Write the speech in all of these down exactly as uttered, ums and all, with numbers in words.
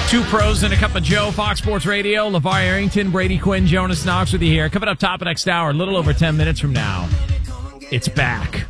Two pros and a cup of Joe, Fox Sports Radio. LeVar Arrington, Brady Quinn, Jonas Knox with you here. Coming up top of next hour, a little over ten minutes from now, it's back.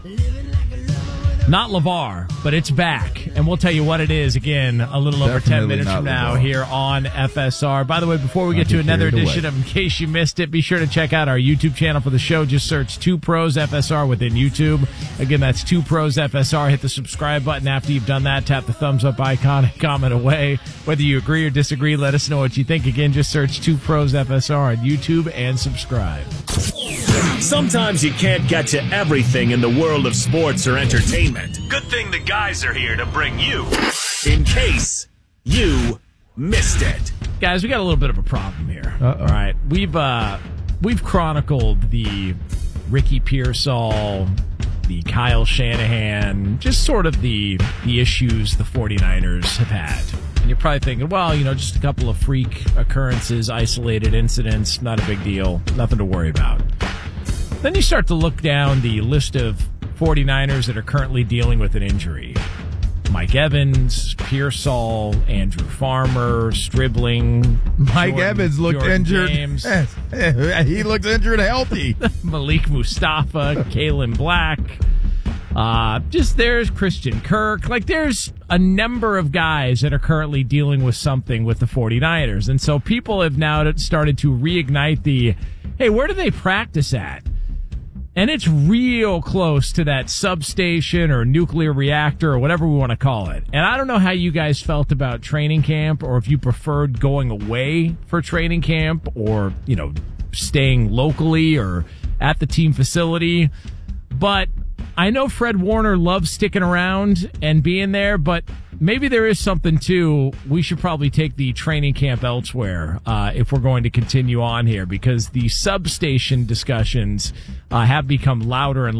Not LeVar, but it's back. And we'll tell you what it is, again, a little over Definitely ten minutes from now LeVar. here on F S R. By the way, before we Not get to be another carried edition away. of In Case You Missed It, be sure to check out our YouTube channel for the show. Just search Two Pros F S R within YouTube. Again, that's Two Pros F S R. Hit the subscribe button. After you've done that, tap the thumbs up icon and comment away. Whether you agree or disagree, let us know what you think. Again, just search Two Pros F S R on YouTube and subscribe. Sometimes you can't get to everything in the world of sports or entertainment. Good thing the guys are here to bring you In Case You Missed It. Guys, we got a little bit of a problem here. Uh-oh. All right. We've uh, we've chronicled the Ricky Pearsall, the Kyle Shanahan, just sort of the the issues the 49ers have had. And you're probably thinking, well, you know, just a couple of freak occurrences, isolated incidents, not a big deal, nothing to worry about. Then you start to look down the list of 49ers that are currently dealing with an injury. Mike Evans, Pearsall, Andrew Farmer, Stribling. Mike Jordan- Evans looked Jordan injured. James, He looks injured healthy. Malik Mustafa, Kalen Black. Uh, just there's Christian Kirk. Like there's a number of guys that are currently dealing with something with the 49ers. And so people have now started to reignite the, hey, where do they practice at? And it's real close to that substation or nuclear reactor or whatever we want to call it. And I don't know how you guys felt about training camp or if you preferred going away for training camp or, you know, staying locally or at the team facility. But I know Fred Warner loves sticking around and being there, but maybe there is something too. We should probably take the training camp elsewhere uh, if we're going to continue on here because the substation discussions uh, have become louder and